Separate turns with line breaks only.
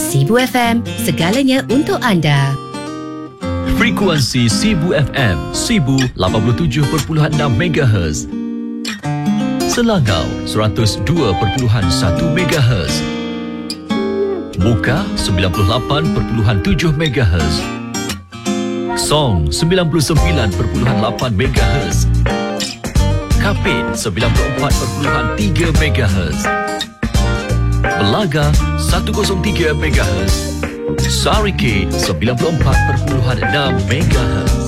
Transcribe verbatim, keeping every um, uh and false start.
Sibu F M, segalanya untuk anda.
Frekuensi Sibu F M, Sibu lapan puluh tujuh perpuluhan enam megahertz. Selangau seratus dua perpuluhan satu megahertz. Muka sembilan puluh lapan perpuluhan tujuh megahertz. Song sembilan puluh sembilan perpuluhan lapan megahertz. Kapit sembilan puluh empat perpuluhan tiga megahertz. Belaga seratus tiga megahertz. Sarike sembilan puluh empat perpuluhan enam megahertz.